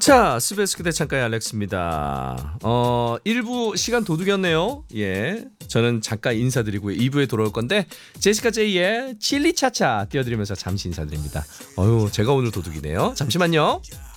자, 스베이스 그대 창가의 알렉스입니다. 1부 시간 도둑이었네요. 예. 저는 잠깐 인사드리고 2부에 돌아올 건데 제시카 제이의 칠리차차 띄워드리면서 잠시 인사드립니다. 제가 오늘 도둑이네요. 잠시만요.